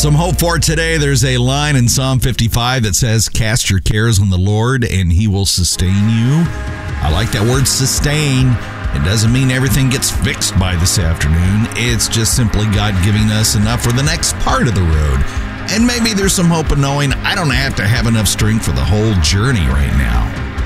Some hope for today. There's a line in Psalm 55 that says, cast your cares on the Lord and he will sustain you. I like that word sustain. It doesn't mean everything gets fixed by this afternoon. It's just simply God giving us enough for the next part of the road. And maybe there's some hope in knowing I don't have to have enough strength for the whole journey right now.